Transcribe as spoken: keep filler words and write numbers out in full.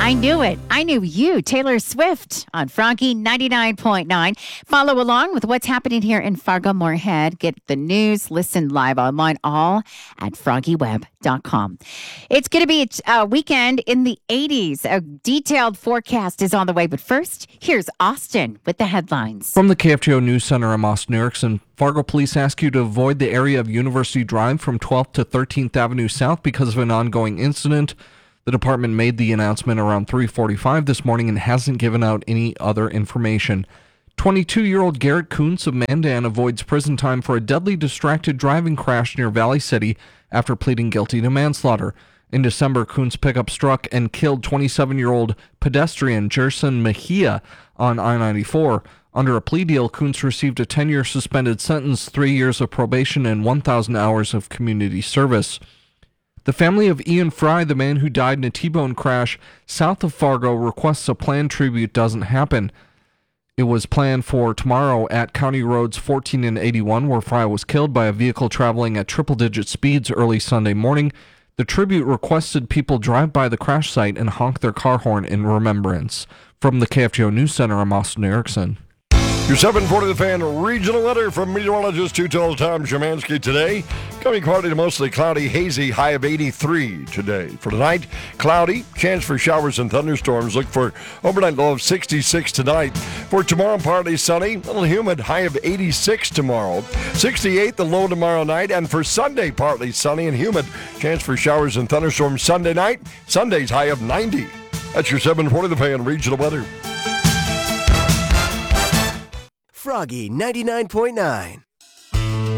I knew it. I knew you, Taylor Swift, on Froggy ninety-nine point nine. Follow along with what's happening here in Fargo-Moorhead. Get the news, listen live online, all at froggy web dot com. It's going to be a weekend in the eighties. A detailed forecast is on the way. But first, here's Austin with the headlines. From the K F G O News Center, I'm Austin Erickson. Fargo police ask you to avoid the area of University Drive from twelfth to thirteenth Avenue South because of an ongoing incident. The department made the announcement around three forty-five this morning and hasn't given out any other information. twenty-two-year-old Garrett Kuntz of Mandan avoids prison time for a deadly distracted driving crash near Valley City after pleading guilty to manslaughter. In December, Kuntz' pickup struck and killed twenty-seven-year-old pedestrian Jerson Mejia on I ninety-four. Under a plea deal, Kuntz received a ten-year suspended sentence, three years of probation, and one thousand hours of community service. The family of Ian Fry, the man who died in a T-bone crash south of Fargo, requests a planned tribute doesn't happen. It was planned for tomorrow at County Roads fourteen and eighty-one, where Fry was killed by a vehicle traveling at triple-digit speeds early Sunday morning. The tribute requested people drive by the crash site and honk their car horn in remembrance. From the K F G O News Center, I'm Austin Erickson. Your seven forty The Fan regional weather from meteorologist Tutel Tom Szymanski today. Coming partly to mostly cloudy, hazy, high of eighty-three today. For tonight, cloudy, chance for showers and thunderstorms. Look for overnight low of sixty-six tonight. For tomorrow, partly sunny, a little humid, high of eighty-six tomorrow. sixty-eight the low tomorrow night. And for Sunday, partly sunny and humid, chance for showers and thunderstorms Sunday night. Sunday's high of ninety. That's your seven forty The Fan regional weather. Froggy ninety-nine point nine.